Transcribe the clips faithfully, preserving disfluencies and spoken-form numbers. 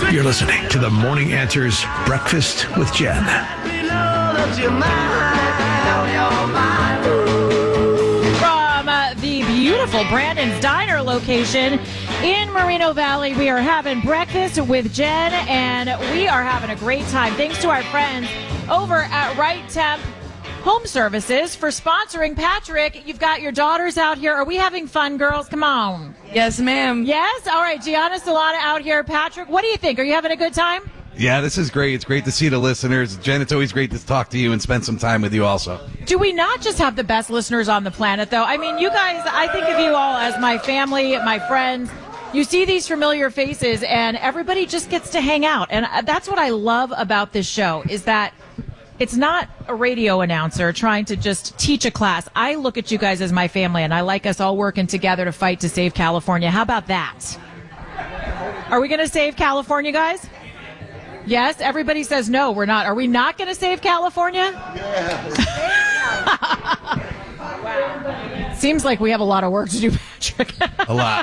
You're listening to the Morning Answers Breakfast with Jen. From uh, the beautiful Brandon's Diner location in Moreno Valley, we are having breakfast with Jen, and we are having a great time. Thanks to our friends over at Right Temp Home Services for sponsoring. Patrick, you've got your daughters out here. Are we having fun, girls? Come on. Yes, ma'am. Yes? All right, Gianna, Solana out here. Patrick, what do you think? Are you having a good time? Yeah, this is great. It's great to see the listeners. Jen, it's always great to talk to you and spend some time with you also. Do we not just have the best listeners on the planet, though? I mean, you guys, I think of you all as my family, my friends. You see these familiar faces, and everybody just gets to hang out. And that's what I love about this show, is that it's not a radio announcer trying to just teach a class. I look at you guys as my family, and I like us all working together to fight to save California. How about that? Are we going to save California, guys? Yes? Everybody says no, we're not. Are we not going to save California? Yes. Seems like we have a lot of work to do, Patrick. A lot.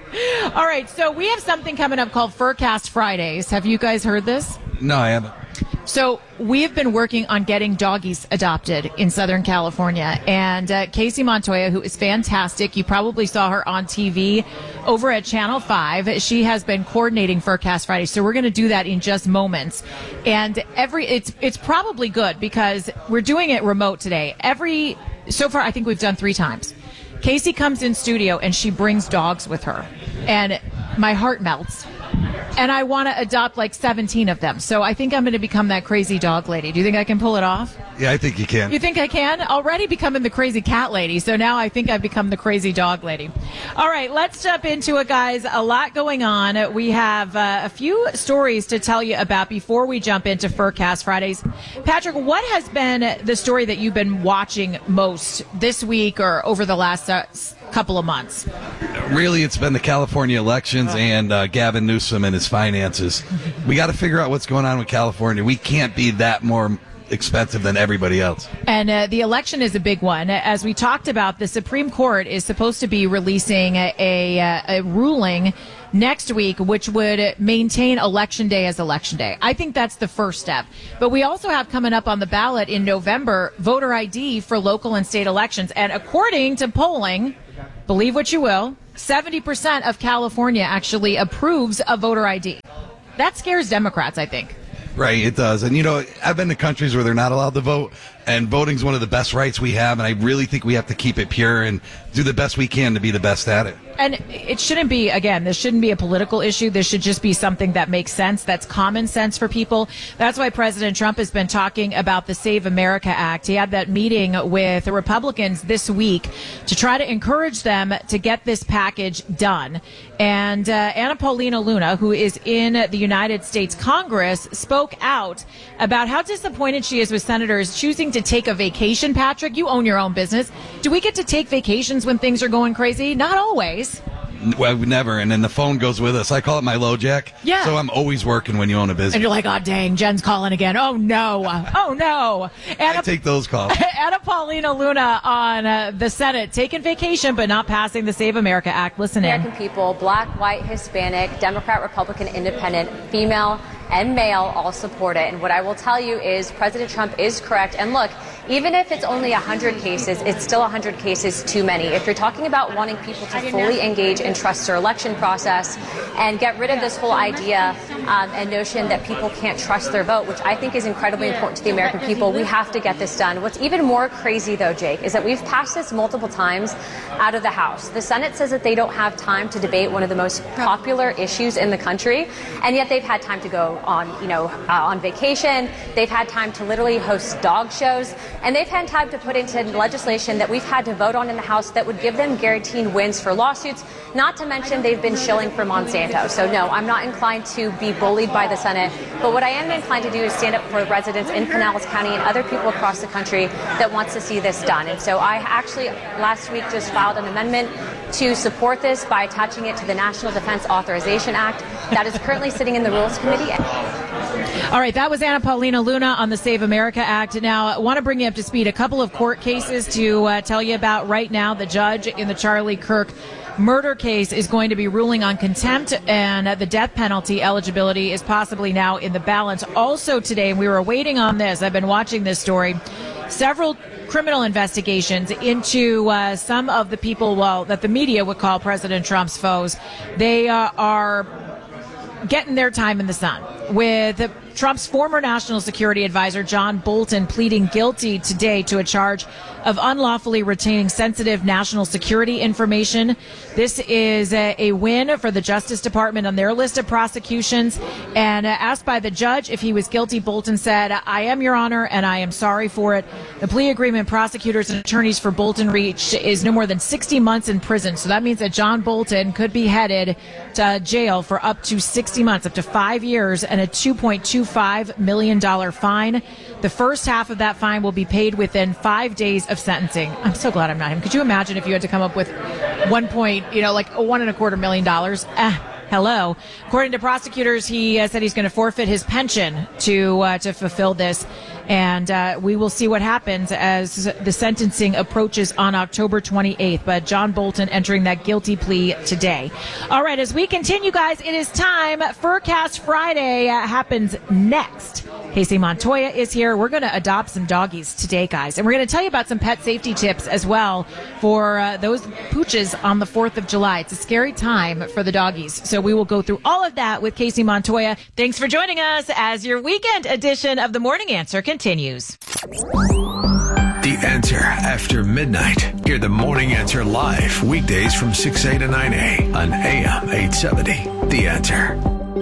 All right, so we have something coming up called Furcast Fridays. Have you guys heard this? No, I haven't. So we have been working on getting doggies adopted in Southern California. And uh, Casey Montoya, who is fantastic, you probably saw her on T V over at Channel five. She has been coordinating Furcast Friday. So we're going to do that in just moments. And every it's it's probably good because we're doing it remote today. Every so far, I think we've done three times. Casey comes in studio and she brings dogs with her. And my heart melts. And I want to adopt like seventeen of them. So I think I'm going to become that crazy dog lady. Do you think I can pull it off? Yeah, I think you can. You think I can? Already becoming the crazy cat lady. So now I think I've become the crazy dog lady. All right, let's jump into it, guys. A lot going on. We have uh, a few stories to tell you about before we jump into Furcast Fridays. Patrick, what has been the story that you've been watching most this week or over the last uh, couple of months? Really, it's been the California elections and uh, Gavin Newsom and his finances. We got to figure out what's going on with California. We can't be that more expensive than everybody else. And uh, the election is a big one. As we talked about, the Supreme Court is supposed to be releasing a, a, a ruling next week, which would maintain Election Day as Election Day. I think that's the first step. But we also have coming up on the ballot in November, voter I D for local and state elections. And according to polling, believe what you will, seventy percent of California actually approves of voter I D. That scares Democrats, I think. Right, it does. And, you know, I've been to countries where they're not allowed to vote, and voting's one of the best rights we have, and I really think we have to keep it pure and do the best we can to be the best at it. And it shouldn't be, again, this shouldn't be a political issue. This should just be something that makes sense, that's common sense for people. That's why President Trump has been talking about the Save America Act. He had that meeting with the Republicans this week to try to encourage them to get this package done. And uh, Anna Paulina Luna, who is in the United States Congress, spoke out about how disappointed she is with senators choosing to take a vacation. Patrick, you own your own business. Do we get to take vacations when things are going crazy? Not always. Well, never. And then the phone goes with us. I call it my low jack. Yeah. So I'm always working when you own a business. And you're like, oh, dang, Jen's calling again. Oh, no. Oh, no. Anna, I take those calls. Anna Paulina Luna on uh, the Senate taking vacation but not passing the Save America Act. Listen in. American people, black, white, Hispanic, Democrat, Republican, independent, female, and male all support it. And what I will tell you is President Trump is correct. And look, even if it's only one hundred cases, it's still one hundred cases too many. If you're talking about wanting people to fully engage and trust their election process and get rid of this whole idea um, and notion that people can't trust their vote, which I think is incredibly important to the American people, we have to get this done. What's even more crazy, though, Jake, is that we've passed this multiple times out of the House. The Senate says that they don't have time to debate one of the most popular issues in the country, and yet they've had time to go on, you know, uh, on vacation. They've had time to literally host dog shows. And they've had time to put into legislation that we've had to vote on in the House that would give them guaranteed wins for lawsuits, not to mention they've been shilling for Monsanto. So, no, I'm not inclined to be bullied by the Senate. But what I am inclined to do is stand up for residents in Pinellas County and other people across the country that wants to see this done. And so I actually last week just filed an amendment to support this by attaching it to the National Defense Authorization Act that is currently sitting in the Rules Committee. All right, that was Anna Paulina Luna on the Save America Act. Now, I want to bring you up to speed. A couple of court cases to uh, tell you about right now. The judge in the Charlie Kirk murder case is going to be ruling on contempt, and the death penalty eligibility is possibly now in the balance. Also today, and we were waiting on this, I've been watching this story, several criminal investigations into uh, some of the people, well, that the media would call President Trump's foes. They uh, are getting their time in the sun, with Trump's former national security advisor, John Bolton, pleading guilty today to a charge of unlawfully retaining sensitive national security information. This is a, a win for the Justice Department on their list of prosecutions. And uh, asked by the judge if he was guilty, Bolton said, "I am, Your Honor, and I am sorry for it." The plea agreement prosecutors and attorneys for Bolton reached is no more than sixty months in prison. So that means that John Bolton could be headed to jail for up to sixty months, up to five years, and a two point two five million dollars fine. The first half of that fine will be paid within five days of sentencing. I'm so glad I'm not him. Could you imagine if you had to come up with one point, you know, like a one and a quarter million dollars? Ah, hello. According to prosecutors, he uh, said he's going to forfeit his pension to uh, to fulfill this. And uh, we will see what happens as the sentencing approaches on October twenty-eighth. But John Bolton entering that guilty plea today. All right, as we continue, guys, it is time. Furcast Friday uh, happens next. Casey Montoya is here. We're going to adopt some doggies today, guys. And we're going to tell you about some pet safety tips as well for uh, those pooches on the fourth of July. It's a scary time for the doggies. So we will go through all of that with Casey Montoya. Thanks for joining us as your weekend edition of The Morning Answer continues. The Answer after midnight. Hear The Morning Answer live weekdays from six A to nine A on A M eight seventy. The Answer.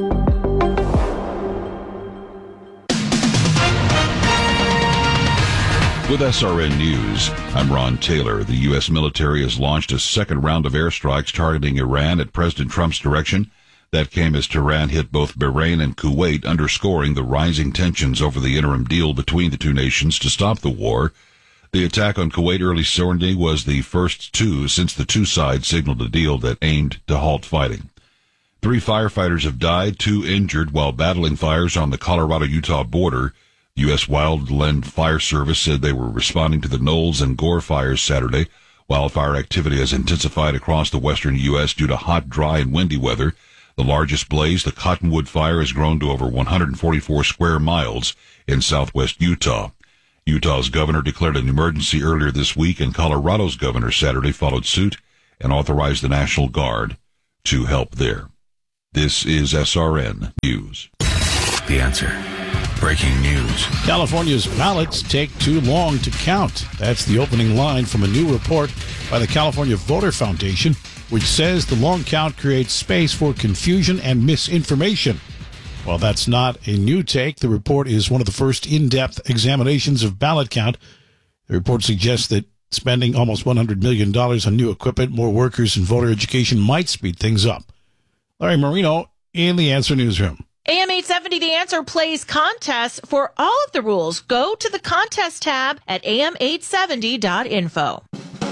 With S R N News, I'm Ron Taylor. The U S military has launched a second round of airstrikes targeting Iran at President Trump's direction. That came as Tehran hit both Bahrain and Kuwait, underscoring the rising tensions over the interim deal between the two nations to stop the war. The attack on Kuwait early Sunday was the first two since the two sides signaled a deal that aimed to halt fighting. Three firefighters have died, two injured while battling fires on the Colorado-Utah border. U S Wildland Fire Service said they were responding to the Knowles and Gore fires Saturday. Wildfire activity has intensified across the western U S due to hot, dry, and windy weather. The largest blaze, the Cottonwood Fire, has grown to over one hundred forty-four square miles in southwest Utah. Utah's governor declared an emergency earlier this week, and Colorado's governor Saturday followed suit and authorized the National Guard to help there. This is S R N News. The Answer. Breaking news. California's ballots take too long to count. That's the opening line from a new report by the California Voter Foundation, which says the long count creates space for confusion and misinformation. While that's not a new take, the report is one of the first in-depth examinations of ballot count. The report suggests that spending almost one hundred million dollars on new equipment, more workers, and voter education might speed things up. Larry Marino in the Answer Newsroom. A M eight seventy The Answer plays contests for all of the rules. Go to the contest tab at A M eight seventy dot info.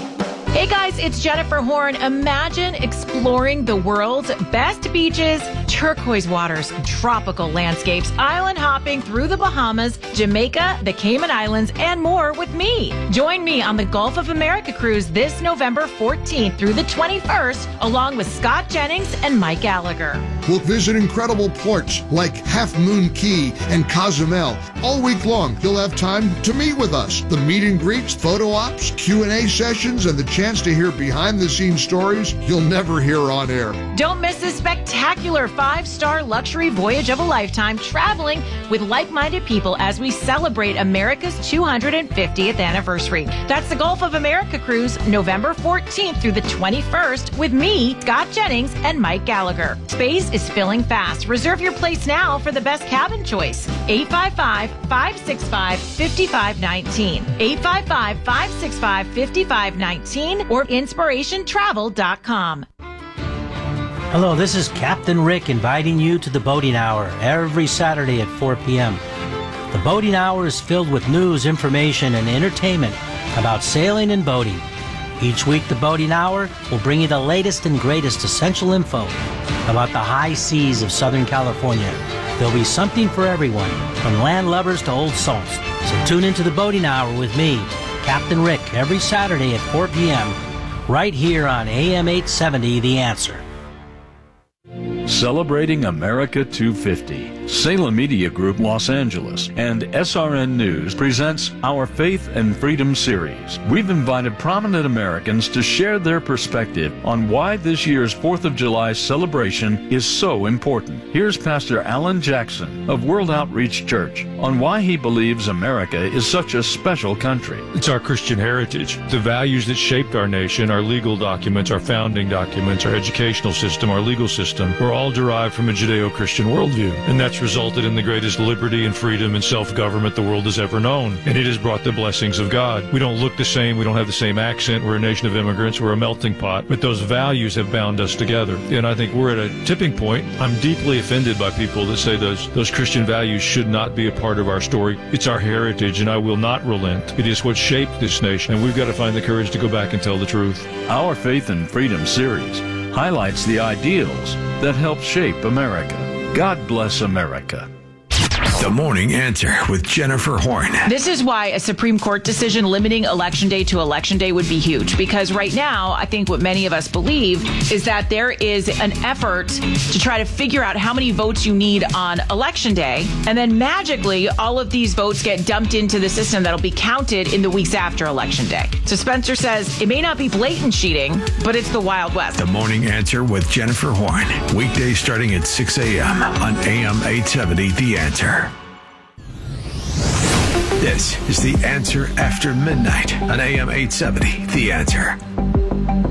Hey guys, it's Jennifer Horn. Imagine exploring the world's best beaches, turquoise waters, tropical landscapes, island hopping through the Bahamas, Jamaica, the Cayman Islands, and more with me. Join me on the Gulf of America cruise this November fourteenth through the twenty-first, along with Scott Jennings and Mike Gallagher. We'll visit incredible ports like Half Moon Key and Cozumel. All week long, you'll have time to meet with us. The meet and greets, photo ops, Q and A sessions, and the chance to hear behind-the-scenes stories you'll never hear on air. Don't miss this spectacular five-star luxury voyage of a lifetime, traveling with like-minded people as we celebrate America's two hundred fiftieth anniversary. That's the Gulf of America cruise, November fourteenth through the twenty-first, with me, Scott Jennings, and Mike Gallagher. Space is filling fast. Reserve your place now for the best cabin choice. eight five five, five six five, five five one nine. eight five five, five six five, five five one nine or inspiration travel dot com. Hello, this is Captain Rick inviting you to the Boating Hour every Saturday at four p.m. The Boating Hour is filled with news, information, and entertainment about sailing and boating. Each week, the Boating Hour will bring you the latest and greatest essential info about the high seas of Southern California. There'll be something for everyone, from land lovers to old salts. So tune into the Boating Hour with me, Captain Rick, every Saturday at four p.m. right here on A M eight seventy, The Answer. Celebrating America two fifty. Salem Media Group Los Angeles and S R N News presents our Faith and Freedom series. We've invited prominent Americans to share their perspective on why this year's fourth of July celebration is so important. Here's Pastor Alan Jackson of World Outreach Church on why he believes America is such a special country. It's our Christian heritage, the values that shaped our nation, our legal documents, our founding documents, our educational system, our legal system, were all derived from a Judeo-Christian worldview. And that's resulted in the greatest liberty and freedom and self-government the world has ever known. And it has brought the blessings of God. We don't look the same. We don't have the same accent. We're a nation of immigrants. We're a melting pot. But those values have bound us together. And I think we're at a tipping point. I'm deeply offended by people that say those, those Christian values should not be a part of our story. It's our heritage, and I will not relent. It is what shaped this nation, and we've got to find the courage to go back and tell the truth. Our Faith and Freedom series highlights the ideals that help shape America. God bless America. The Morning Answer with Jennifer Horn. This is why a Supreme Court decision limiting Election Day to Election Day would be huge. Because right now, I think what many of us believe is that there is an effort to try to figure out how many votes you need on Election Day. And then magically, all of these votes get dumped into the system that'll be counted in the weeks after Election Day. So Spencer says it may not be blatant cheating, but it's the Wild West. The Morning Answer with Jennifer Horn. Weekdays starting at six a.m. on A M eight seventy, The Answer. This is The Answer After Midnight on A M eight seventy, The Answer.